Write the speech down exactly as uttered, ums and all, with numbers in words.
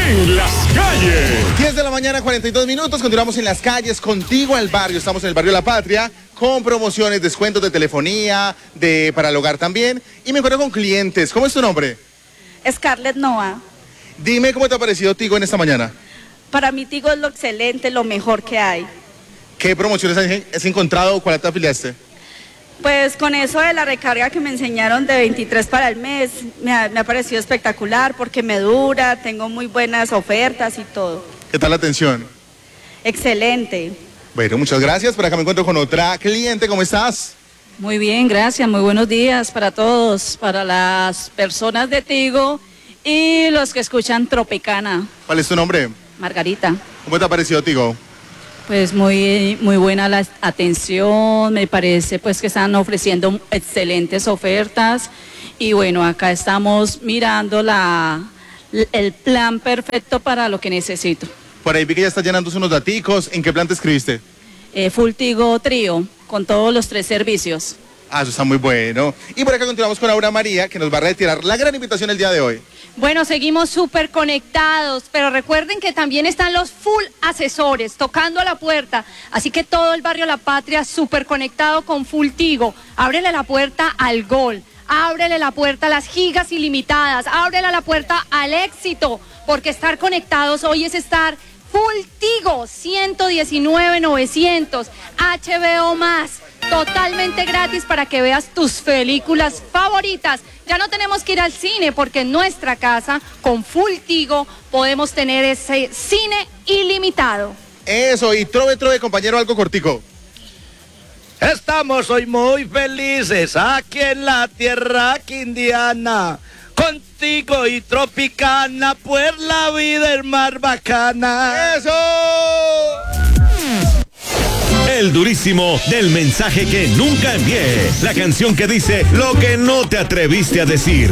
en las calles. diez de la mañana, cuarenta y dos minutos. Continuamos en las calles, contigo al barrio. Estamos en el barrio La Patria con promociones, descuentos de telefonía, de para el hogar también. Y me encuentro con clientes. ¿Cómo es tu nombre? Scarlett Nova. Dime cómo te ha parecido Tigo en esta mañana. Para mí Tigo es lo excelente, lo mejor que hay. ¿Qué promociones has, has encontrado o cuál te afiliaste? Pues con eso de la recarga que me enseñaron de veintitrés para el mes, me ha, me ha parecido espectacular porque me dura, tengo muy buenas ofertas y todo. ¿Qué tal la atención? Excelente. Bueno, muchas gracias. Por acá me encuentro con otra cliente. ¿Cómo estás? Muy bien, gracias. Muy buenos días para todos, para las personas de Tigo y los que escuchan Tropicana. ¿Cuál es tu nombre? Margarita. ¿Cómo te ha parecido Tigo? Pues muy, muy buena la atención, me parece pues que están ofreciendo excelentes ofertas y bueno, acá estamos mirando la, el plan perfecto para lo que necesito. Por ahí vi que ya estás llenando unos daticos. ¿En qué plan te escribiste? Eh, Full Tigo Trío, con todos los tres servicios. Ah, eso está muy bueno. Y por acá continuamos con Aura María, que nos va a retirar la gran invitación el día de hoy. Bueno, seguimos súper conectados, pero recuerden que también están los full asesores tocando a la puerta. Así que todo el barrio La Patria súper conectado con Full Tigo. Ábrele la puerta al gol, ábrele la puerta a las gigas ilimitadas, ábrele la puerta al éxito, porque estar conectados hoy es estar Full Tigo, ciento diecinueve novecientos, H B O más, totalmente gratis para que veas tus películas favoritas. Ya no tenemos que ir al cine porque en nuestra casa, con Full Tigo, podemos tener ese cine ilimitado. Eso, y trove, trove, compañero, algo cortico. Estamos hoy muy felices aquí en la tierra quindiana. Contigo y Tropicana, pues la vida es más bacana. ¡Eso! El durísimo del mensaje que nunca envié. La canción que dice lo que no te atreviste a decir.